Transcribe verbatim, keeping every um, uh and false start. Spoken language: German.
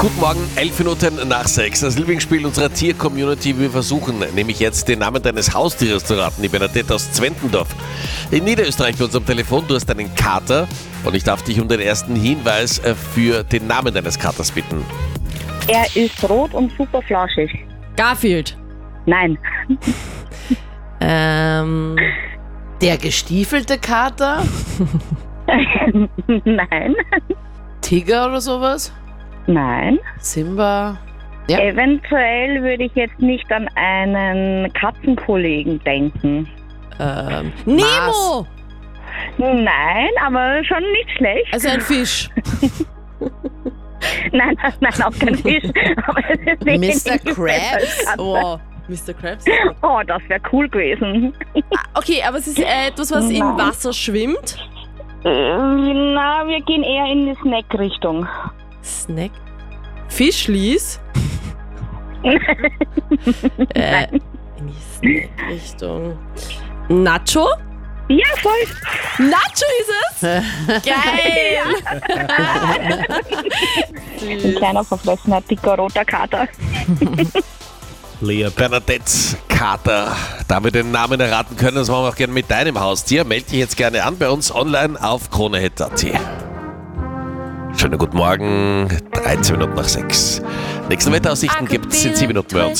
Guten Morgen, elf Minuten nach sechs. Das Lieblingsspiel unserer Tier-Community. Wir versuchen nämlich jetzt den Namen deines Haustieres zu raten. Die Bernadette aus Zwentendorf in Niederösterreich bei uns am Telefon. Du hast einen Kater und ich darf dich um den ersten Hinweis für den Namen deines Katers bitten. Er ist rot und super flauschig. Garfield. Nein. Ähm, der gestiefelte Kater? Nein. Tiger oder sowas? Nein. Simba? Ja. Eventuell würde ich jetzt nicht an einen Katzenkollegen denken. Ähm, Nemo! Nein, aber schon nicht schlecht. Also ein Fisch. Nein, nein, nein, auch kein Fisch. Aber es ist nicht Mister Krabs? Oh, Mister Krabs? Oh, das wäre cool gewesen. Ah, okay, aber es ist äh, etwas, was im Nein. Wasser schwimmt. Äh, Na, wir gehen eher in die Snack-Richtung. Snack? Fischlis? äh, in die Snack-Richtung. Nacho? Ja, voll. Nacho ist es? Geil! Ein kleiner, verfressener, dicker, roter Kater. Lea Bernadettes Kater. Da wir den Namen erraten können, das machen wir auch gerne mit deinem Haustier. Melde dich jetzt gerne an bei uns online auf kronehit punkt at. Schönen guten Morgen, dreizehn Minuten nach sechs. Nächste Wetteraussichten gibt es in sieben Minuten bei uns.